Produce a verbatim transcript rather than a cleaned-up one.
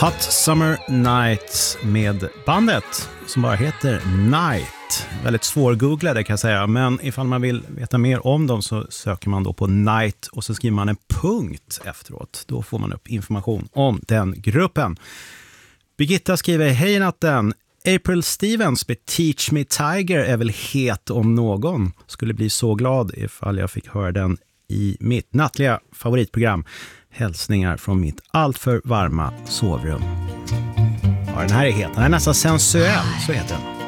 Hot Summer Nights med bandet som bara heter Night. Väldigt svårgooglade kan jag säga, men ifall man vill veta mer om dem så söker man då på Night och så skriver man en punkt efteråt. Då får man upp information om den gruppen. Birgitta skriver: hej natten, April Stevens med Teach Me Tiger är väl het om någon. Skulle bli så glad ifall jag fick höra den i mitt nattliga favoritprogram. Hälsningar från mitt alltför varma sovrum. Ja, den här är het. Den är nästan sensuell, så heter den.